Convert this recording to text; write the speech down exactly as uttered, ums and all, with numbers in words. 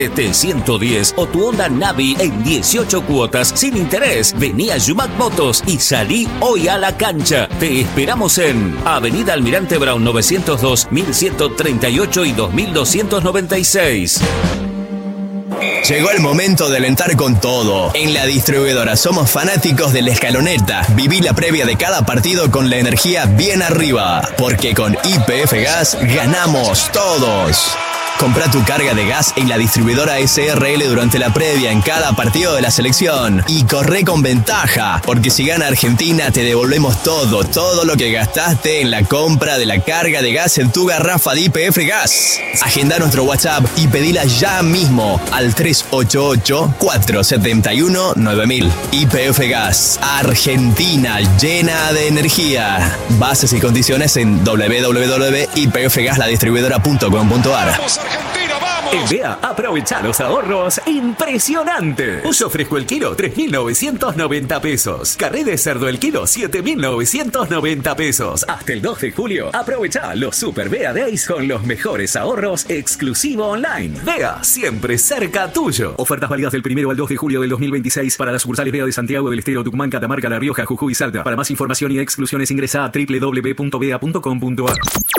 T ciento diez o tu Honda Navi en dieciocho cuotas sin interés. Vení a Yumac Motos y salí hoy a la cancha. Te esperamos en Avenida Almirante Brown novecientos dos, mil ciento treinta y ocho y dos mil doscientos noventa y seis. Llegó el momento de alentar con todo. En la distribuidora somos fanáticos de la escaloneta. Viví la previa de cada partido con la energía bien arriba. Porque con Y P F Gas ganamos todos. Comprá tu carga de gas en la distribuidora S R L durante la previa en cada partido de la selección. Y corre con ventaja, porque si gana Argentina te devolvemos todo, todo lo que gastaste en la compra de la carga de gas en tu garrafa de Y P F Gas. Agenda nuestro WhatsApp y pedila ya mismo al tres ocho ocho, cuatro siete uno, nueve mil. Y P F Gas, Argentina llena de energía. Bases y condiciones en doble u doble u doble u punto y p f gas la distribuidora punto com punto a r. Argentina, vamos. En B E A, aprovecha los ahorros impresionantes. Pollo fresco el kilo, tres mil novecientos noventa pesos. Carré de cerdo el kilo, siete mil novecientos noventa pesos. Hasta el dos de julio, aprovecha los Super B E A Days con los mejores ahorros exclusivo online. B E A, siempre cerca tuyo. Ofertas válidas del primero al dos de julio del dos mil veintiséis para las sucursales B E A de Santiago del Estero, Tucumán, Catamarca, La Rioja, Jujuy y Salta. Para más información y exclusiones ingresa a doble u doble u doble u punto b e a punto com punto a r.